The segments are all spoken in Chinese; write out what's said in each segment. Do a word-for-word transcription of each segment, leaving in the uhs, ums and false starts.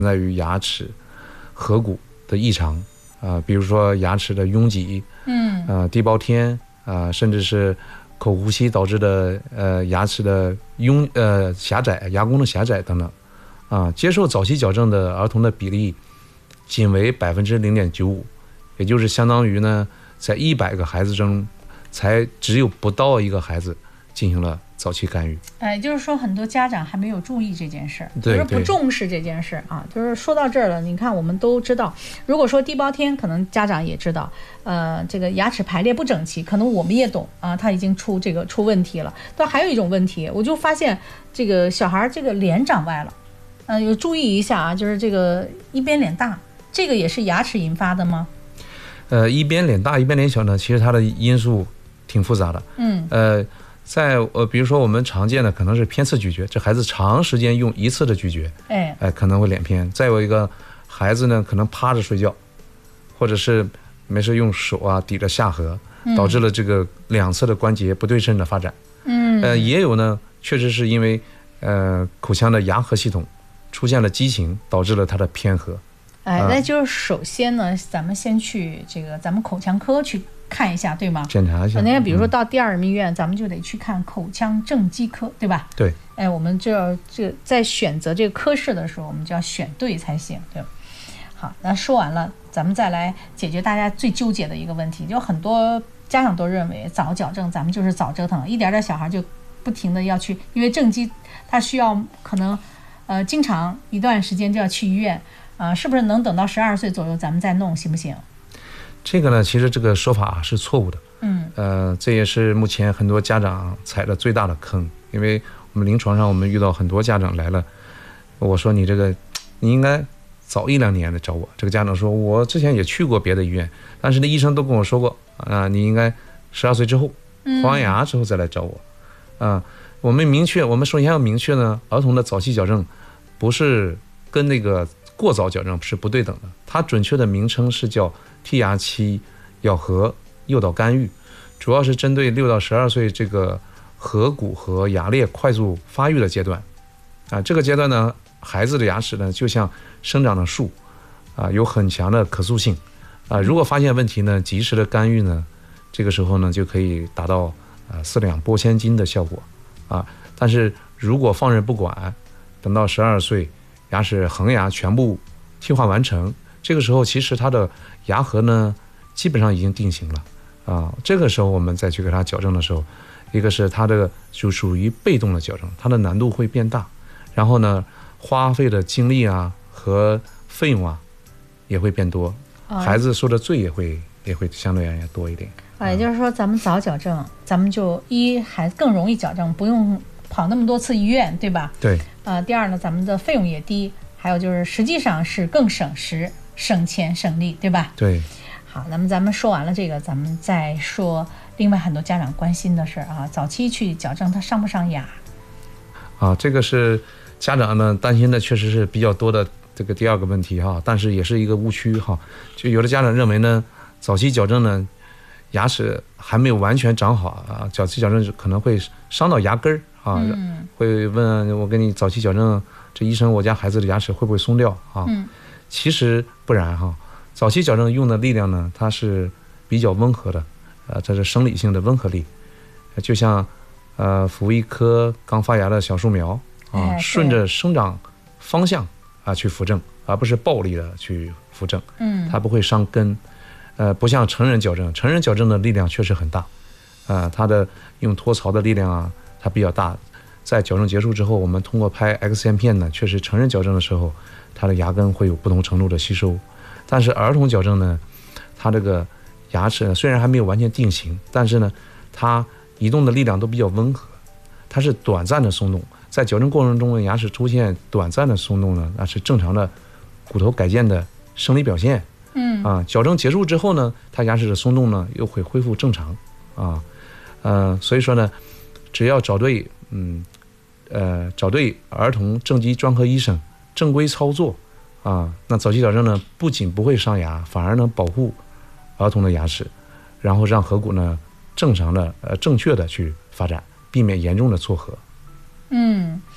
在于牙齿、颌骨的异常啊、呃，比如说牙齿的拥挤， 嗯， 呃，地包天啊、呃，甚至是口呼吸导致的呃牙齿的拥呃狭窄、牙弓的狭窄等等啊、呃。接受早期矫正的儿童的比例仅为百分之零点九五，也就是相当于呢，在一百个孩子中，才只有不到一个孩子进行了早期干预。 哎，就是说很多家长还没有注意这件事， 对， 就是不重视这件事啊。就是说到这儿了，你看我们都知道，如果说地包天，可能家长也知道，呃，这个牙齿排列不整齐，可能我们也懂啊，他已经出这个出问题了。但还有一种问题，我就发现这个小孩这个脸长歪了，呃，有注意一下啊，就是这个一边脸大，这个也是牙齿引发的吗？ 呃，一边脸大一边脸小呢，其实它的因素挺复杂的。 嗯， 呃。在呃，比如说我们常见的可能是偏侧咀嚼，这孩子长时间用一侧的咀嚼， 哎， 哎，可能会脸偏。再有一个孩子呢，可能趴着睡觉，或者是没事用手啊抵着下颌，导致了这个两侧的关节不对称的发展。 嗯， 呃，也有呢，确实是因为呃口腔的牙颌系统出现了畸形，导致了它的偏颌。 哎，那就是首先呢，咱们先去这个咱们口腔科去看一下，对吗？ 检查一下。 那比如说到第二医院，嗯、咱们就得去看口腔正畸科，对吧？ 对。 哎，我们就要这在选择这个科室的时候，我们就要选对才行，对吧？好，那说完了，咱们再来解决大家最纠结的一个问题，就很多家长都认为早矫正咱们就是早折腾，一点点小孩就不停的要去，因为正畸他需要可能呃经常一段时间就要去医院。啊、呃，是不是能等到十二岁左右咱们再弄，行不行？ 这个呢，其实这个说法是错误的。 嗯， 呃，这也是目前很多家长踩的最大的坑。因为我们临床上我们遇到很多家长来了，我说你这个你应该早一两年来找我。这个家长说，我之前也去过别的医院，但是那医生都跟我说过啊、呃，你应该十二岁之后换完牙之后再来找我。啊、呃，我们明确，我们首先要明确呢，儿童的早期矫正不是跟那个过早矫正是不对等的，它准确的名称是叫剔牙期咬合诱导干预，主要是针对六到十二岁这个颌骨和牙列快速发育的阶段。啊，这个阶段呢，孩子的牙齿呢就像生长的树，啊，有很强的可塑性。啊，如果发现问题呢，及时的干预呢，这个时候呢就可以达到啊四两拨千斤的效果。啊，但是如果放任不管，等到十二岁。牙齿恒牙全部替换完成，这个时候其实它的牙颌呢基本上已经定型了啊。这个时候我们再去给它矫正的时候，一个是它这个就属于被动的矫正，它的难度会变大，然后呢花费的精力啊和费用啊也会变多，孩子受的罪也会也会相对而言多一点。 啊，也就是说咱们早矫正，咱们就一还更容易矫正，不用跑那么多次医院，对吧？ 对。 呃，第二呢，咱们的费用也低，还有就是实际上是更省时、省钱、省力，对吧？ 对。 好，那么咱们说完了这个，咱们再说另外很多家长关心的事儿啊，早期去矫正它上不上牙？ 啊，这个是家长呢担心的，确实是比较多的这个第二个问题哈，但是也是一个误区哈。就有的家长认为呢，早期矫正呢，牙齿还没有完全长好啊，早期矫正可能会伤到牙根儿。啊， 嗯、 会问我给你早期矫正，这医生我家孩子的牙齿会不会松掉啊？ 嗯， 其实不然哈，早期矫正用的力量呢，它是比较温和的，呃，这是生理性的温和力，就像呃扶一棵刚发芽的小树苗啊， 哎、 顺着生长方向啊去扶正，而不是暴力的去扶正， 嗯， 它不会伤根，呃，不像成人矫正，成人矫正的力量确实很大，啊、呃，它的用托槽的力量啊。它比较大，在矫正结束之后，我们通过拍 X 线片呢，确实成人矫正的时候，它的牙根会有不同程度的吸收。但是儿童矫正呢，它这个牙齿呢虽然还没有完全定型，但是呢，它移动的力量都比较温和，它是短暂的松动。在矫正过程中呢，牙齿出现短暂的松动呢，那是正常的骨头改建的生理表现。 嗯啊，矫正结束之后呢，它牙齿的松动呢又会恢复正常。啊，呃，所以说呢。只要找对，嗯，呃，找对儿童正畸专科医生，正规操作，啊，那早期矫正呢，不仅不会伤牙，反而能保护儿童的牙齿，然后让颌骨呢正常的、呃正确的去发展，避免严重的错颌。 嗯，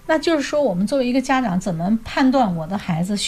那就是说，我们作为一个家长，怎么判断我的孩子